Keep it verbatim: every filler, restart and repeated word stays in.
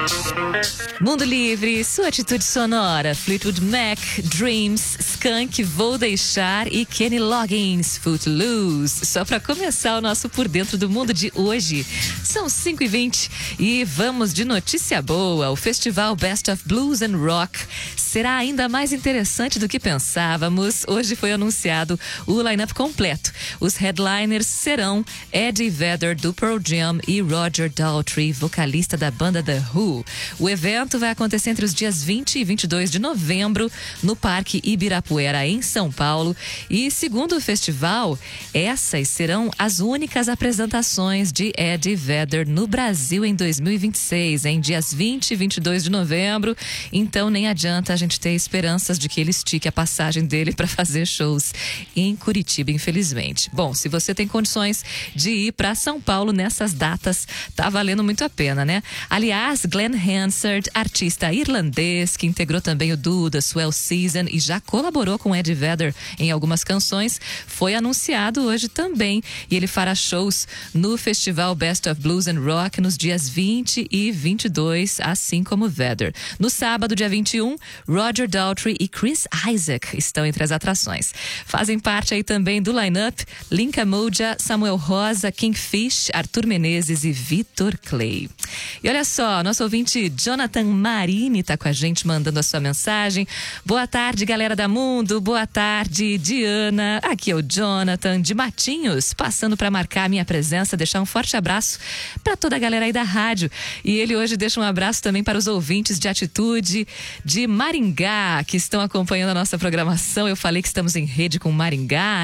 Mundo Livre, sua atitude sonora, Fleetwood Mac, Dreams, Skank, Vou Deixar e Kenny Loggins, Footloose. Só para começar o nosso Por Dentro do Mundo de hoje. São cinco e vinte e vamos de notícia boa. O festival Best of Blues and Rock será ainda mais interessante do que pensávamos. Hoje foi anunciado o line-up completo. Os headliners serão Eddie Vedder, do Pearl Jam, e Roger Daltrey, vocalista da banda The Who. O evento vai acontecer entre os dias vinte e vinte e dois de novembro no Parque Ibirapuera, em São Paulo. E segundo o festival, essas serão as únicas apresentações de Eddie Vedder no Brasil em dois mil e vinte e seis, em dias vinte e vinte e dois de novembro. Então nem adianta a gente ter esperanças de que ele estique a passagem dele para fazer shows em Curitiba, infelizmente. Bom, se você tem condições de ir para São Paulo nessas datas, tá valendo muito a pena, né? Aliás, Glenn Hansard, artista irlandês que integrou também o duo da Swell Season e já colaborou com Eddie Vedder em algumas canções, foi anunciado hoje também, e ele fará shows no festival Best of Blues and Rock nos dias vinte e vinte e dois, assim como Vedder. No sábado, dia vinte e um, Roger Daltrey e Chris Isaak estão entre as atrações. Fazem parte aí também do line-up Linka Moja, Samuel Rosa, Kingfish, Arthur Menezes e Vitor Clay. E olha só, nosso ouvinte Jonathan Marini está com a gente, mandando a sua mensagem. Boa tarde, galera da Mundo. Boa tarde, Diana. Aqui é o Jonathan de Matinhos, passando para marcar a minha presença, deixar um forte abraço para toda a galera aí da rádio. E ele hoje deixa um abraço também para os ouvintes de Atitude de Maringá, que estão acompanhando a nossa programação. Eu falei que estamos em rede com Maringá,